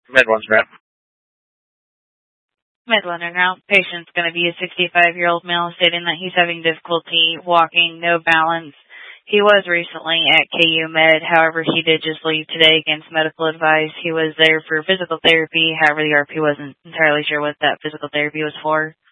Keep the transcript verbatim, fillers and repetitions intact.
Midland's Grant. Midland, and now patient's going to be a sixty-five-year-old male stating that he's having difficulty walking, no balance. He was recently at K U Med, however, he did just leave today against medical advice. He was there for physical therapy, however, the R P wasn't entirely sure what that physical therapy was for.